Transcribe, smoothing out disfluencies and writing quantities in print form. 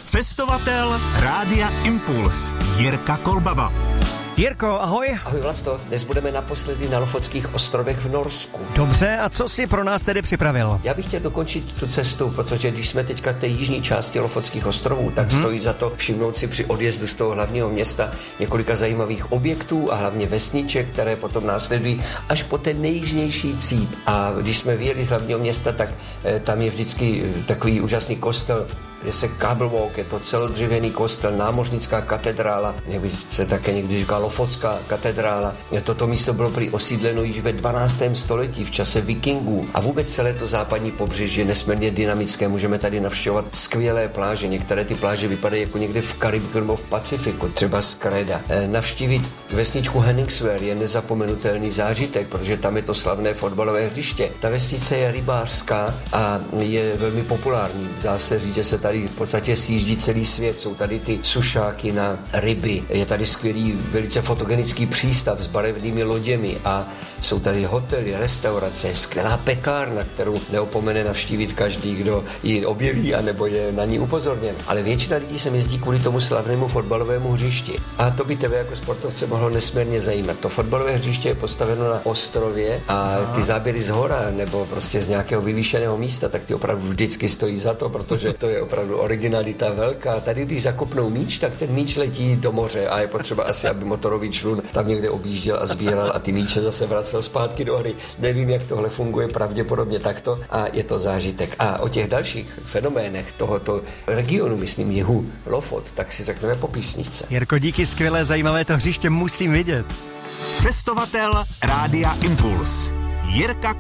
Cestovatel Rádia Impuls Jirka Kolbaba. Jirko, ahoj. Ahoj Vlasto, dnes budeme naposledy na Lofotských ostrovech v Norsku. Dobře, a co jsi pro nás tedy připravil? Já bych chtěl dokončit tu cestu, protože když jsme teďka v té jižní části Lofotských ostrovů, tak stojí za to všimnout si při odjezdu z toho hlavního města několika zajímavých objektů a hlavně vesniček, které potom následují až po ten nejjižnější cíp. A když jsme vyjeli z hlavního města, tak tam je vždycky takový úžasný kostel, kde se Cable Walk, je to celodřevěný kostel, námořnická katedrála, jak by se také někdy říká Lofotská katedrála. Toto místo bylo prý osídleno již ve 12. století v čase vikingů a vůbec celé to západní pobřeží je nesmírně dynamické. Můžeme tady navštěvovat skvělé pláže. Některé ty pláže vypadají jako někde v Karibiku nebo v Pacifiku, třeba z Kreda. Navštívit vesničku Henningsver je nezapomenutelný zážitek, protože tam je to slavné fotbalové hřiště. Ta vesnice je rybářská a je velmi populární. Dá se říct, že se tady v podstatě sjíždí celý svět, jsou tady ty sušáky na ryby, je tady skvělý, velice fotogenický přístav s barevnými loděmi a jsou tady hotely, restaurace, skvělá pekárna, kterou neopomene navštívit každý, kdo ji objeví anebo je na ní upozorněn. Ale většina lidí sem jezdí kvůli tomu slavnému fotbalovému hřišti. A to by tebe jako sportovce mohlo nesmírně zajímat. To fotbalové hřiště je postaveno na ostrově a ty záběry z hora nebo prostě z nějakého vyvýšeného místa, tak ty opravdu vždycky stojí za to, protože to je opravdu originalita velká. Tady, když zakopnou míč, tak ten míč letí do moře a je potřeba asi, aby motorový člun tam někde objížděl a sbíral a ty míče zase vracel zpátky do hry. Nevím, jak tohle funguje, pravděpodobně takto a je to zážitek. A o těch dalších fenoménech tohoto regionu, myslím jihu Lofot, tak si řekneme po písničce. Jirko, díky, skvělé, zajímavé to hřiště musím vidět. Cestovatel Rádia Impuls Jirka